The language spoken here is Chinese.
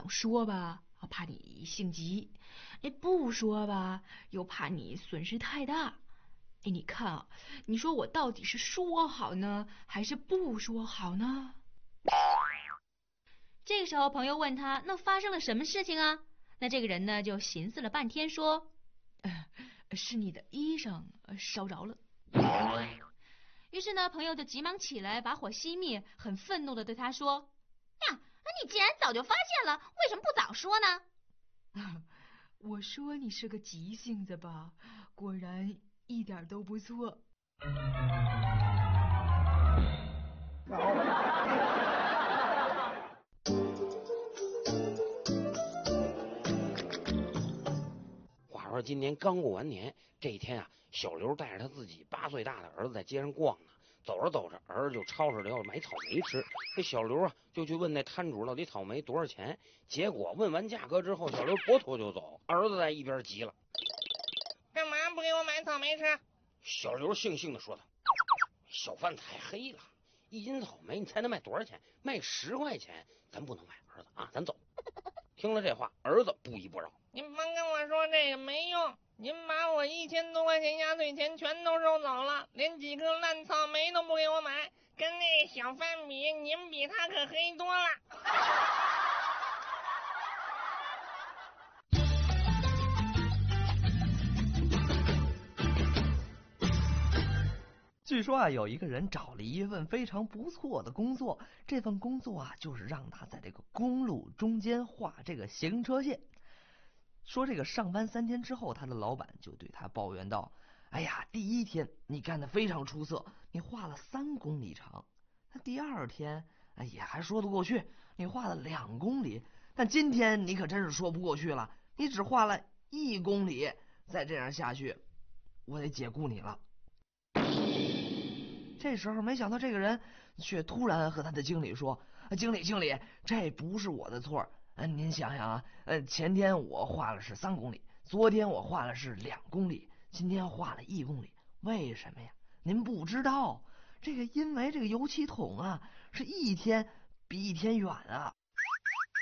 说吧，怕你性急；不说吧，又怕你损失太大。你看啊，你说我到底是说好呢，还是不说好呢？ 这个时候，朋友问他：“那发生了什么事情啊？”那这个人呢，就寻思了半天，说：“ 是你的衣裳烧着了。” 于是呢，朋友就急忙起来把火熄灭，很愤怒地对他说：“呀，你既然早就发现了，为什么不早说呢？” 我说你是个急性子吧，果然一点都不错。 话说今年刚过完年，这一天啊，小刘带着他自己8岁大的儿子在街上逛呢。走着走着，儿子就吵着要买草莓吃。这小刘啊，就去问那摊主到底草莓多少钱。结果问完价格之后，小刘拨头就走。儿子在一边急了：“ 干嘛不给我买草莓吃？” 小刘悻悻地说道：“小贩太黑了，1斤草莓你猜能卖多少钱？卖10块钱，咱不能买，儿子啊，咱走。”听了这话，儿子不依不饶：“ 您甭跟我说这个没用，您把我1000多块钱压岁钱全都收走了，连几颗烂草莓都不给我买，跟那小贩比，您比他可黑多了。” 据说啊，有一个人找了一份非常不错的工作，这份工作啊，就是让他在这个公路中间画这个行车线。说这个上班3天之后，他的老板就对他抱怨道：“哎呀，第1天你干得非常出色，你画了3公里长。那第2天也还说得过去，你画了2公里。但今天你可真是说不过去了，你只画了1公里。再这样下去，我得解雇你了。”这时候没想到这个人却突然和他的经理说：“经理，这不是我的错。您想想啊，前天我画了是3公里，昨天我画了是2公里，今天画了1公里。为什么呀？您不知道，因为这个油漆桶啊是1天比1天远啊。”